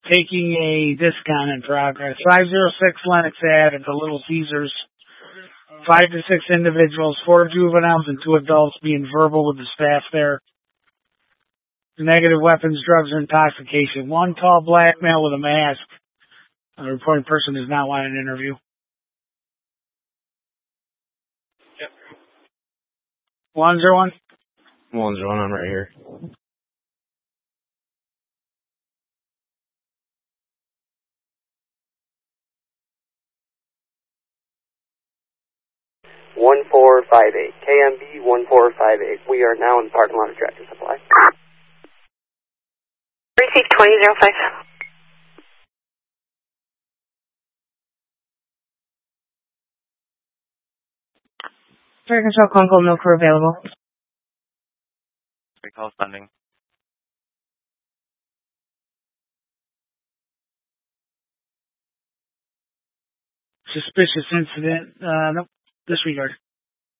taking a discount in progress. 506 Lennox Ave at the Little Caesars. 5 to 6 individuals, 4 juveniles and 2 adults being verbal with the staff there. Negative weapons, drugs, or intoxication. 1 tall black male with a mask. The reporting person does not want an interview. Yep. 101? 101, I'm right here. KMB 1458. We are now in the parking lot of Tractor Supply. Receive 2005. Fire Control, Congo, no crew available. Recall funding. Suspicious incident. Nope. Disregard.